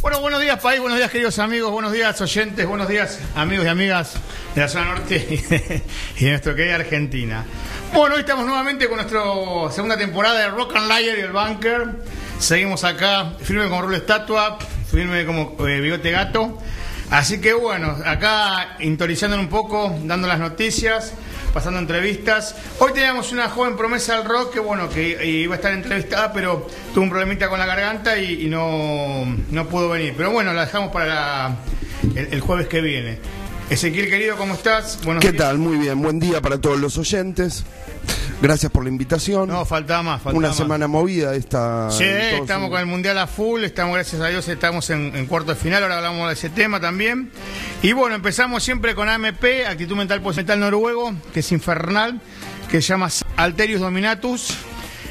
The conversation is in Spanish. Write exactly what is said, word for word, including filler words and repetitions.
Bueno, buenos días país, buenos días queridos amigos, buenos días oyentes, buenos días amigos y amigas de la zona norte y de, y de nuestra querida Argentina. Bueno, hoy estamos nuevamente con nuestra segunda temporada de Rock and Layer y el Bunker. Seguimos acá, firme como Rulo Estatua, firme como eh, Bigote Gato. Así que bueno, acá intorizando un poco, dando las noticias, pasando entrevistas. Hoy teníamos una joven promesa del rock que bueno, que iba a estar entrevistada, pero tuvo un problemita con la garganta y, y no, no pudo venir. Pero bueno, la dejamos para la, el, el jueves que viene. Ezequiel, querido, ¿cómo estás? Buenos ¿Qué días. tal? Muy bien, buen día para todos los oyentes. Gracias por la invitación. No, faltaba más, faltaba Una más. semana movida esta. Sí, estamos con el Mundial a full, estamos, gracias a Dios, estamos en, en cuarto de final, ahora hablamos de ese tema también. Y bueno, empezamos siempre con A M P, Actitud Mental Mental Noruego, que es infernal, que se llama Alterius Dominatus.